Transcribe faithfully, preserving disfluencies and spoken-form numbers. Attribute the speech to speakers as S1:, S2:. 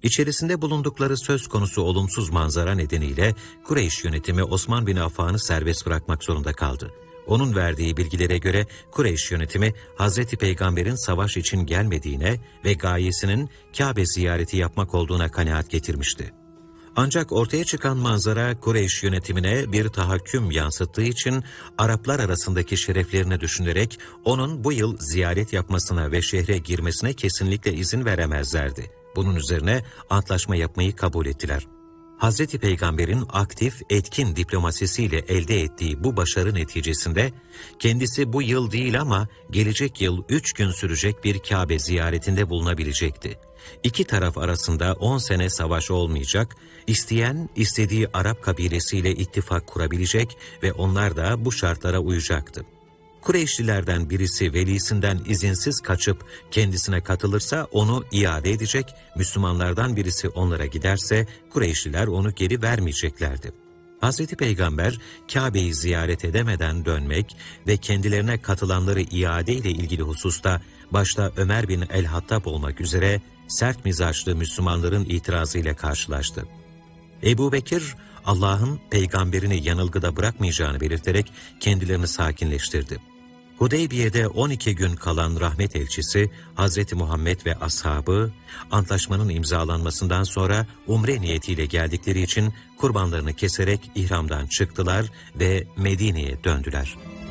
S1: İçerisinde bulundukları söz konusu olumsuz manzara nedeniyle Kureyş yönetimi Osman bin Affan'ı serbest bırakmak zorunda kaldı. Onun verdiği bilgilere göre Kureyş yönetimi Hazreti Peygamber'in savaş için gelmediğine ve gayesinin Kabe ziyareti yapmak olduğuna kanaat getirmişti. Ancak ortaya çıkan manzara Kureyş yönetimine bir tahakküm yansıttığı için Araplar arasındaki şereflerini düşünerek onun bu yıl ziyaret yapmasına ve şehre girmesine kesinlikle izin veremezlerdi. Bunun üzerine antlaşma yapmayı kabul ettiler. Hazreti Peygamber'in aktif, etkin diplomasisiyle elde ettiği bu başarı neticesinde kendisi bu yıl değil ama gelecek yıl üç gün sürecek bir Kabe ziyaretinde bulunabilecekti. İki taraf arasında on sene savaş olmayacak, isteyen istediği Arap kabilesiyle ittifak kurabilecek ve onlar da bu şartlara uyacaktı. Kureyşlilerden birisi velisinden izinsiz kaçıp kendisine katılırsa onu iade edecek, Müslümanlardan birisi onlara giderse Kureyşliler onu geri vermeyeceklerdi. Hazreti Peygamber Kabe'yi ziyaret edemeden dönmek ve kendilerine katılanları iade ile ilgili hususta başta Ömer bin el-Hattab olmak üzere sert mizaçlı Müslümanların itirazıyla karşılaştı. Ebu Bekir, Allah'ın peygamberini yanılgıda bırakmayacağını belirterek kendilerini sakinleştirdi. Hudeybiye'de on iki gün kalan rahmet elçisi Hazreti Muhammed ve ashabı antlaşmanın imzalanmasından sonra umre niyetiyle geldikleri için kurbanlarını keserek ihramdan çıktılar ve Medine'ye döndüler.